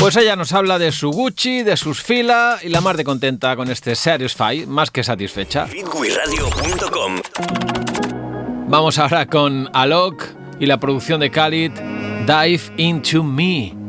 Pues ella nos habla de su Gucci, de sus Fila y la más de contenta con este Satisfy, más que satisfecha. Fitwiradio.com. Vamos ahora con Alok y la producción de Khalid, Dive Into Me.